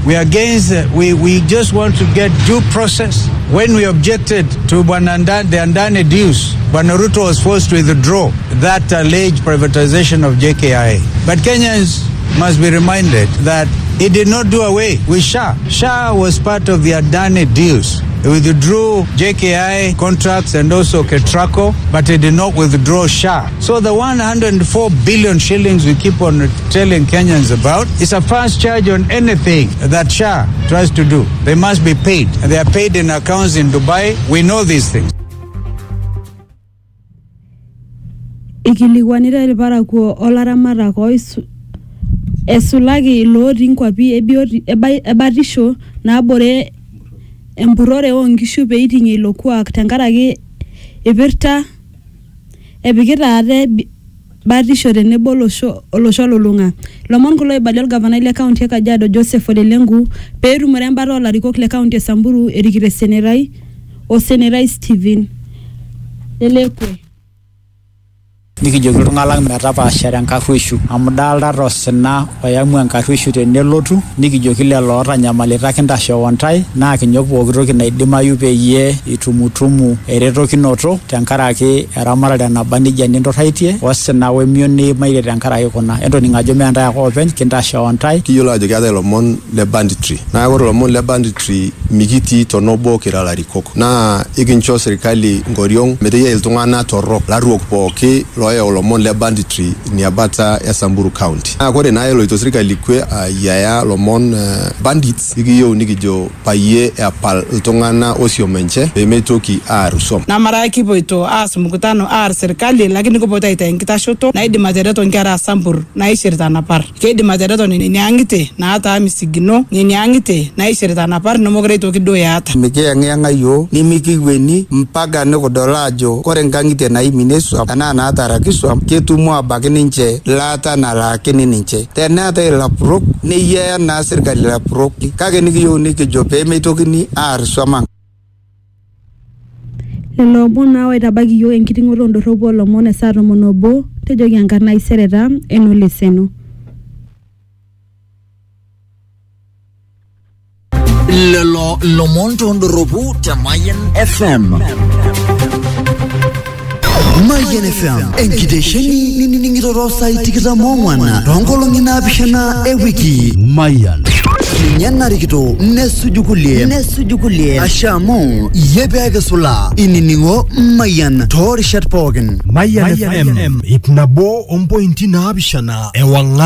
We are against, we just want to get due process. When we objected to the Andane dues, Ruto was forced to withdraw that alleged privatization of JKIA. But Kenyans must be reminded that he did not do away with SHA. SHA was part of the Adani deals. He withdrew JKI contracts and also Ketraco, but he did not withdraw SHA. So the 104 billion shillings we keep on telling Kenyans about is a fast charge on anything that SHA tries to do. They must be paid. And they are paid in accounts in Dubai. We know these things. Ikilikuwanira iliparakuo olaramara koisu esulaki looti nkwapi ebatisho naabore empurore oonkishu peiting'ie ilo kuak tenkaraki ipirta epikita ate batisho tenebo olosho lulung'a. Lomon kulo ibalia orgavanai le kaunti e Kajiado Joseph Ole Lenku peetumore embata olarikok le kaunti e Samburu erikito Senerai Steven Lelekwe. Nikijoki iltung'anak metapaashare enkarruishu amu dalta tosina oyamu enkarruishu tenelotu nikijoki lelo ootanyamalita kintashe wontai naa kinyok pooki toki naidimayu peyie itumutumu eretokinoto tenkaraki eramatare naba nijia nintorraitie osina wemion niimaire tenkaraki kuna entoning ajo meentai ake openy kintashe wontai. Kiyiolo ajo keetai ilomon le banditry naa ore ilomon le banditry mikitii tonobo kira larikok naa ikincho serikali nkoriong meteyia iltung'anak torrok larruok pooki loyau ilomon le banditry niabata ya Samburu County. Naa kore naa eloito serikali kwe yaya lomon bandits ikiyieu nikijo payie epal iltung'anak osiomenche pemeitoki aarusom. Na mara kipoito aas mkutano aar serikali lakini kupoita ita enkitashoto naidim atereto nkera Samburu naishirita napar. Keidim atereto niang'ite na hata misigino niang'ite naishirita napar nomogere itoki do yaata. Mikiyang'yang'a yo nimikiweni mpaga nikudola ajo kore nkang'ite naimineswa na atarakiswa ketumu abaki ninche laata nalaakini ninche. Teneata ilapurok neyiaya na serikali lapurok kake nikiyieu nikijo pemeitokini aariswama. Lelo omon naa oitabaki yiok enkiting'oto ondorropu olomon esaa 11 tejoki enkarna isereta enoleseno. Lelo lomon tondorropu te Mayan FM. Mayan FM enkitesheni nining'ito sai tikitam ong'wan toonkolong'i naapishana ewiki. Mayan ninye narikito nesuju kulie ashamu iyie peekisula inining'o Mayan toorishat pookin. Mayan FM ip nabo ompointi naapishana ewang'a